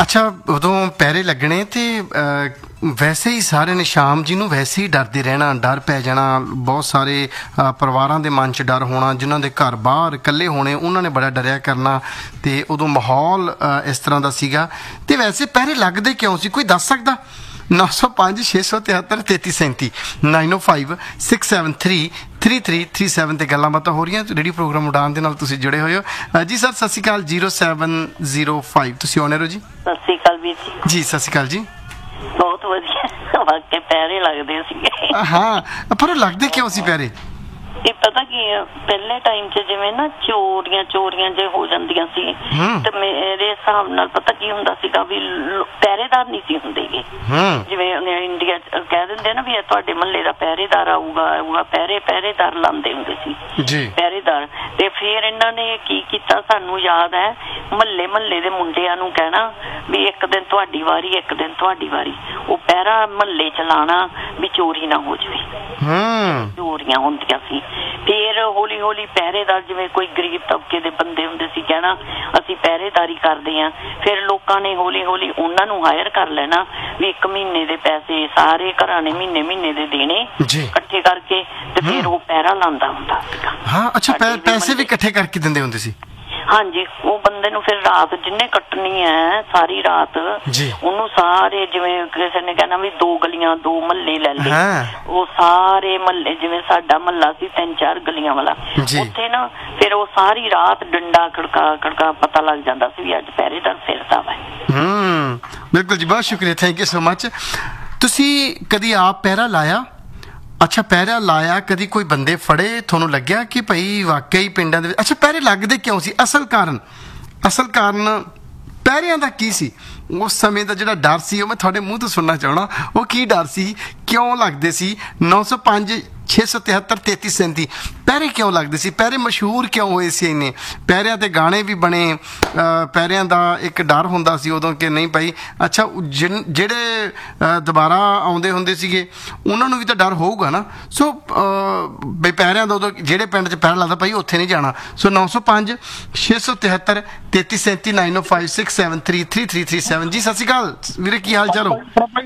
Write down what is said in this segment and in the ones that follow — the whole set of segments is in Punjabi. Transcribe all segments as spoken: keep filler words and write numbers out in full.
ਅੱਛਾ, ਉਦੋਂ ਪਹਿਰੇ ਲੱਗਣੇ ਤੇ ਵੈਸੇ ਹੀ ਸਾਰਿਆਂ ਨੇ ਸ਼ਾਮ ਜੀ ਨੂੰ ਵੈਸੇ ਹੀ ਡਰਦੇ ਰਹਿਣਾ, ਡਰ ਪੈ ਜਾਣਾ। ਬਹੁਤ ਸਾਰੇ ਅ, ਪਰਿਵਾਰਾਂ ਦੇ ਮਨ 'ਚ ਡਰ ਹੋਣਾ, ਜਿਨ੍ਹਾਂ ਦੇ ਘਰ ਬਾਹਰ ਇਕੱਲੇ ਹੋਣੇ ਉਹਨਾਂ ਨੇ ਬੜਾ ਡਰਿਆ ਕਰਨਾ। ਤੇ ਉਦੋਂ ਮਾਹੌਲ ਅ, ਇਸ ਤਰ੍ਹਾਂ ਦਾ ਸੀਗਾ। ਤੇ ਵੈਸੇ ਪਹਿਰੇ ਲੱਗਦੇ ਕਿਉਂ ਸੀ, ਕੋਈ ਦੱਸ ਸਕਦਾ? ਨੌ ਸੌ ਪੰਜ ਛੇ ਸੌ ਤਿਹੱਤਰ ਤੇਤੀ ਸੈਂਤੀ ਨਾਈਨ ਓ five six seven three three three three seven 'ਤੇ ਗੱਲਾਂ ਬਾਤਾਂ ਹੋ ਰਹੀਆਂ। ਰੇਡੀਓ ਪ੍ਰੋਗਰਾਮ ਉਡਾਨ ਦੇ ਨਾਲ ਤੁਸੀਂ ਜੁੜੇ ਹੋਏ ਹੋ। ਅ, ਜੀ ਸਰ ਸਤਿ ਸ਼੍ਰੀ ਅਕਾਲ। ਜ਼ੀਰੋ ਸੈਵਨ ਜ਼ੀਰੋ ਫਾਈਵ ਤੁਸੀਂ ਆਨਰ ਹੋ ਜੀ। ਸਤਿ ਸ਼੍ਰੀ ਅਕਾਲ ਵੀਰ ਜੀ। ਜੀ ਸਤਿ ਸ਼੍ਰੀ ਅਕਾਲ ਜੀ। ਬਹੁਤ ਵਧੀਆ, ਵਾਕੇ ਪੈਰੇ ਲੱਗਦੇ ਸੀਗੇ। ਹਾਂ, ਪਰ ਉਹ ਲੱਗਦੇ ਕਿਉਂ ਸੀ ਪਹਿਰੇ? ਇਹ ਪਤਾ ਕੀ ਆ, ਪਹਿਲੇ ਟਾਈਮ 'ਚ ਜਿਵੇਂ ਨਾ ਚੋਰੀਆਂ ਚੋਰੀਆਂ ਜੇ ਹੋ ਜਾਂਦੀਆਂ ਸੀ ਤੇ ਮੇਰੇ ਹਿਸਾਬ ਨਾਲ ਪਤਾ ਕੀ ਹੁੰਦਾ ਸੀਗਾ ਵੀ ਪਹਿਰੇਦਾਰ ਨਹੀਂ ਸੀ ਹੁੰਦੇ ਗੇ। ਜਿਵੇਂ ਇੰਡੀਆ 'ਚ ਕਹਿ ਦਿੰਦੇ ਨਾ ਵੀ ਤੁਹਾਡੇ ਮਹੱਲੇ ਦਾ ਪਹਿਰੇਦਾਰ ਆਊਗਾ ਆਊਗਾ ਪਹਿਰੇ ਪਹਿਰੇਦਾਰ ਲਾਉਂਦੇ ਹੁੰਦੇ ਸੀ ਜੀ ਪਹਿਰੇਦਾਰ। ਤੇ ਫਿਰ ਇਹਨਾਂ ਨੇ ਕੀ ਕੀਤਾ, ਸਾਨੂੰ ਯਾਦ ਹੈ, ਮਹੱਲੇ ਮਹੱਲੇ ਦੇ ਮੁੰਡਿਆਂ ਨੂੰ ਕਹਿਣਾ ਵੀ ਇੱਕ ਦਿਨ ਤੁਹਾਡੀ ਵਾਰੀ ਇੱਕ ਦਿਨ ਤੁਹਾਡੀ ਵਾਰੀ। ਉਹ ਪਹਿਰਾ ਮਹੱਲੇ 'ਚ ਲਾਉਣਾ ਵੀ ਚੋਰੀ ਨਾ ਹੋ ਜਾਵੇ। ਚੋਰੀਆਂ ਹੁੰਦੀਆਂ ਸੀ। ਫਿਰ ਹੌਲੀ ਹੌਲੀ ਪਹਿਰੇਦਾਰ, ਜਿਵੇਂ ਕੋਈ ਗਰੀਬ ਤਬਕੇ ਦੇ ਬੰਦੇ ਹੁੰਦੇ ਸੀ, ਕਹਿਣਾ ਅਸੀਂ ਪਹਿਰੇਦਾਰੀ ਕਰਦੇ ਹਾਂ। ਫਿਰ ਲੋਕਾਂ ਨੇ ਹੌਲੀ ਹੌਲੀ ਉਹਨਾਂ ਨੂੰ ਹਾਇਰ ਕਰ ਲੈਣਾ ਵੀ ਇੱਕ ਮਹੀਨੇ ਦੇ ਪੈਸੇ ਸਾਰੇ ਘਰਾਂ ਨੇ ਮਹੀਨੇ ਮਹੀਨੇ ਦੇ ਦੇਣੇ ਇਕੱਠੇ ਕਰਕੇ, ਤੇ ਫਿਰ ਉਹ ਪਹਿਰਾ ਲਾਉਂਦਾ ਹੁੰਦਾ ਸੀਗਾ। ਹਾਂ, ਅੱਛਾ, ਪੈਸੇ ਵੀ ਇਕੱਠੇ ਕਰਕੇ ਦਿੰਦੇ ਹੁੰਦੇ ਸੀ? ਹਾਂਜੀ, ਉਹ ਬੰਦੇ ਨੂੰ ਫਿਰ ਰਾਤ ਜਿੰਨੇ ਕੱਟਣੀ ਹੈ ਸਾਰੀ ਰਾਤ, ਉਹਨੂੰ ਸਾਰੇ, ਜਿਵੇਂ ਕਿਸੇ ਨੇ ਕਹਿਣਾ ਵੀ ਦੋ ਗਲੀਆਂ ਦੋ ਮਹੱਲੇ ਲੈ ਲਏ, ਉਹ ਸਾਰੇ ਮਹੱਲੇ, ਜਿਵੇਂ ਸਾਡਾ ਮਹੱਲਾ ਸੀ ਤਿੰਨ ਚਾਰ ਗਲੀਆਂ ਵਾਲਾ, ਉੱਥੇ ਨਾ ਫਿਰ ਉਹ ਸਾਰੀ ਰਾਤ ਡੰਡਾ ਖੜਕਾ ਖੜਕਾ ਪਤਾ ਲੱਗ ਜਾਂਦਾ ਸੀ ਵੀ ਅੱਜ ਪਹਿਰੇਦਾਰ ਫਿਰਦਾ ਵਾ। ਹੂੰ, ਬਿਲਕੁਲ ਜੀ, ਬਹੁਤ ਸ਼ੁਕਰੀਆ, ਥੈਂਕ ਯੂ ਸੋ ਮਚ। ਤੁਸੀਂ ਕਦੀ ਆਪ ਪਹਿਰਾ ਲਾਇਆ? ਅੱਛਾ, ਪਹਿਰਾ ਲਾਇਆ, ਕਦੀ ਕੋਈ ਬੰਦੇ ਫੜੇ, ਤੁਹਾਨੂੰ ਲੱਗਿਆ ਕਿ ਭਾਈ ਵਾਕਈ ਪਿੰਡਾਂ ਦੇ ਵਿੱਚ? ਅੱਛਾ, ਪਹਿਰੇ ਲੱਗਦੇ ਕਿਉਂ ਸੀ? ਅਸਲ ਕਾਰਨ ਅਸਲ ਕਾਰਨ ਪਹਿਰਿਆਂ ਦਾ ਕੀ ਸੀ? ਉਸ ਸਮੇਂ ਦਾ ਜਿਹੜਾ ਡਰ ਸੀ ਉਹ ਮੈਂ ਤੁਹਾਡੇ ਮੂੰਹ ਤੋਂ ਸੁਣਨਾ ਚਾਹਣਾ। ਉਹ ਕੀ ਡਰ ਸੀ, ਕਿਉਂ ਲੱਗਦੇ ਸੀ? ਨੌ ਸੌ ਪੰਜ ਛੇ ਸੌ ਤਿਹੱਤਰ ਤੇਤੀ ਸੈਂਤੀ ਪਹਿਰੇ ਕਿਉਂ ਲੱਗਦੇ ਸੀ? ਪਹਿਰੇ ਮਸ਼ਹੂਰ ਕਿਉਂ ਹੋਏ ਸੀ ਇੰਨੇ? ਪਹਿਰਿਆਂ 'ਤੇ ਗਾਣੇ ਵੀ ਬਣੇ। ਪਹਿਰਿਆਂ ਦਾ ਇੱਕ ਡਰ ਹੁੰਦਾ ਸੀ ਉਦੋਂ ਕਿ ਨਹੀਂ ਭਾਈ, ਅੱਛਾ, ਜਿਨ ਜਿਹੜੇ ਦੁਬਾਰਾ ਆਉਂਦੇ ਹੁੰਦੇ ਸੀਗੇ ਉਹਨਾਂ ਨੂੰ ਵੀ ਤਾਂ ਡਰ ਹੋਊਗਾ ਨਾ। ਸੋ ਬਈ ਪਹਿਰਿਆਂ ਦਾ ਉਦੋਂ ਜਿਹੜੇ ਪਿੰਡ 'ਚ ਪਹਿਰਾ ਲੱਗਦਾ ਭਾਈ ਉੱਥੇ ਨਹੀਂ ਜਾਣਾ। ਸੋ ਨੌ ਸੌ ਪੰਜ ਛੇ ਸੌ ਤਿਹੱਤਰ ਤੇਤੀ ਸੈਂਤੀ ਨਾਈਨ ਓ five six seven three three three three seven ਜੀ ਸਤਿ ਸ਼੍ਰੀ ਅਕਾਲ ਵੀਰੇ, ਕੀ ਹਾਲ ਚਾਲ ਹੋ?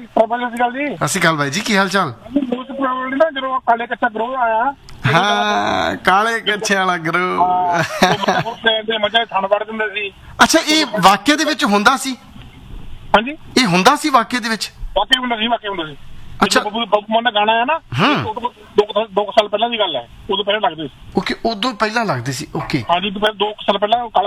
ਸਤਿ ਸ਼੍ਰੀ ਅਕਾਲ ਬਾਈ ਜੀ, ਕੀ ਹਾਲ ਚਾਲ? ਜਦੋਂ ਕਾਲੇ ਕੱਚਾ ਗਰੋਹ ਆਇਆ, ਹਾਂ, ਕਾਲੇ ਕੱਛੇ ਵਾਲਾ ਗਰੋਹ ਮੱਝਾਂ ਥਣ ਵੜ ਦਿੰਦੇ ਸੀ। ਅੱਛਾ, ਇਹ ਵਾਕਿਆ ਦੇ ਵਿੱਚ ਹੁੰਦਾ ਸੀ? ਹਾਂਜੀ, ਇਹ ਹੁੰਦਾ ਸੀ ਵਾਕਿਆ ਦੇ ਵਿੱਚ? ਵਾਕਿਆ ਹੁੰਦਾ ਸੀ, ਵਾਕਿਆ ਹੁੰਦਾ ਸੀ। ਅੱਛਾ, ਬੱਬੂ ਮਾਨ ਦਾ ਗਾਣਾ ਹੈ ਨਾ, ਦੋ ਕੁ ਸਾਲ ਪਹਿਲਾਂ ਦੀ ਗੱਲ ਹੈ, ਉਦੋਂ ਪਹਿਲਾਂ ਲੱਗਦੇ ਸੀ। ਓਕੇ, ਉਦੋਂ ਪਹਿਲਾਂ ਲੱਗਦੇ ਸੀ। ਓਕੇ, ਹਾਂਜੀ, ਦੋ ਕੁ ਸਾਲ ਪਹਿਲਾਂ